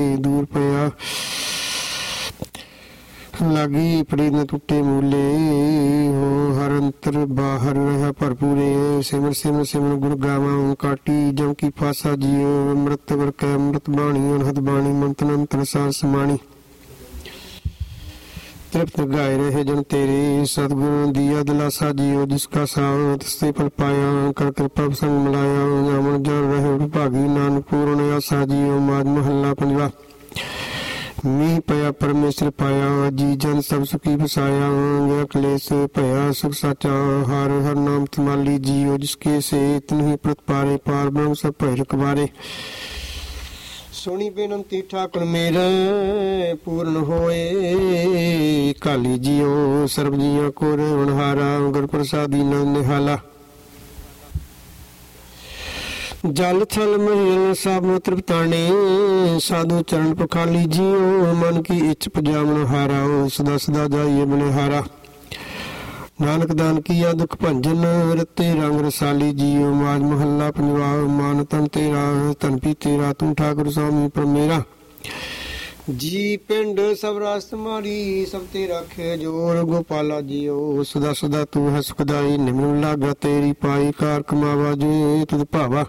ਦੂਰ ਪਿਆ ਲਾਗੀ ਪੜੀ ਨ ਟੁੱਟੇ ਮੂਲੇ ਹੋ ਹਰ ਅੰਤਰ ਬਾਹਰ ਰਹਾ ਭਰਪੂਰੇ ਸਿਮਰ ਸਿਮਰ ਸਿਮਰ ਗੁਰ ਗਾਵਾਂ ਕਾਟੀ ਜਮ ਕੀ ਫਾਸਾ ਜੀਓ ਅੰਮ੍ਰਿਤ ਵਰਕੈ ਅੰਮ੍ਰਿਤ ਬਾਣੀ ਅਨਹਦ ਬਾਣੀ ਮੰਤਨ ਅੰਤਰ ਸਾਰ ਸਮਾਣੀ तृप्त गाय रहे जन तेरे सतगुरु दिया दिलासा जियो जिसका साथ से फल पाया कर कृपा संग मिलाया जामन जन रहे भागी नानक पूर्ण आसा जियो माज महला पंजवा मीह पया परमेश्वर पाया जी जन सब सुखी बसाया गया क्लेश भया सुख साचा हर हर नाम तमाली जियो जिसके से तिन्ही प्रतपारे पार ब्रह्म सब भय रखवारे सोनी बेनती ठाकुर मेरा पूर्ण होए काली जियो सर्व जिया को रवनहारा गुर प्रसादी न निहाला जल थल महिल सब तृप्ताने साधु चरण पखाली जियो मन की इच्छ पजावन हारा सदा सदा जाइए बनिहारा नानक दान किया दुख भंजन रते रंग रसाली जियो माज महला पंजवा मान तन तेरा तन पी तेरा तू ठाकुर स्वामी पर मेरा जी पिंड सब रास तुम्हारी सब तेरा खे जोर गोपाला जियो सदा सदा तू है सुखदाई निमन लागा तेरी पाई कार कमावा जो तुद भावा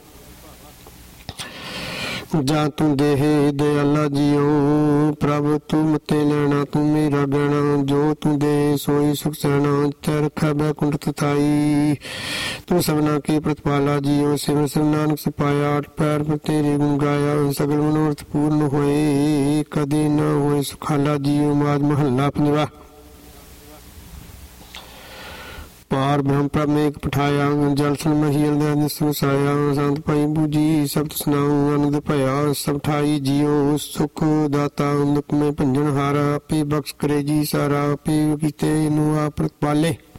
जा तू देहे दयाला जियो प्रभ तू मते लेना तू मेरा गहना जो तू दे सोई सुख सहना रखा बैकुंठ तथाई तू सबना के प्रतिपाला जियो सिमर सिर नानक सपाया आठ पैर पर तेरे गुण गाया सगल मनोरथ पूर्ण होए कदे न होए सुखाला जियो माज महला पंजवा पार ब्रह्म प्रभ मेघ पठाया जल सन महिल दसाया संत पाई बूझी शब्द सुनाऊं आनंद भया सब ठाई जियो सुख दाता दुख में भंजन हारा आपे बख्श करे जी सारा आपे कीते नु आप पाले